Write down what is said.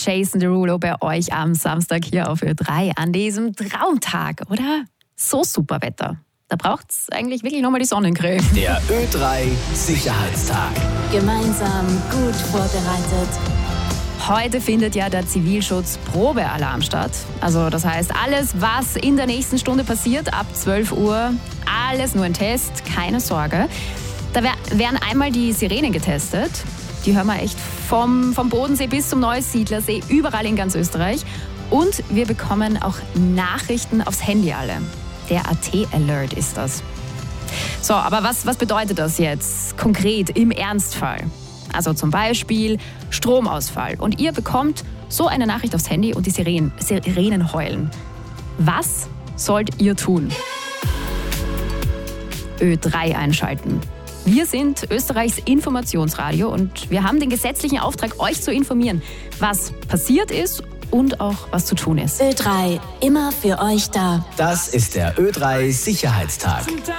Jason Derulo bei euch am Samstag hier auf Ö3 an diesem Traumtag, oder? So super Wetter. Da braucht's eigentlich wirklich nochmal die Sonnencreme. Der Ö3 Sicherheitstag. Gemeinsam gut vorbereitet. Heute findet ja der Zivilschutz Probealarm statt. Also das heißt, alles, was in der nächsten Stunde passiert, ab 12 Uhr, alles nur ein Test, keine Sorge. Da werden einmal die Sirenen getestet. Die hören wir echt vom Bodensee bis zum Neusiedlersee, überall in ganz Österreich. Und wir bekommen auch Nachrichten aufs Handy alle. Der AT-Alert ist das. So, aber was bedeutet das jetzt konkret im Ernstfall? Also zum Beispiel Stromausfall. Und ihr bekommt so eine Nachricht aufs Handy und die Sirenen heulen. Was sollt ihr tun? Ö3 einschalten. Wir sind Österreichs Informationsradio und wir haben den gesetzlichen Auftrag, euch zu informieren, was passiert ist und auch was zu tun ist. Ö3, immer für euch da. Das ist der Ö3 Sicherheitstag.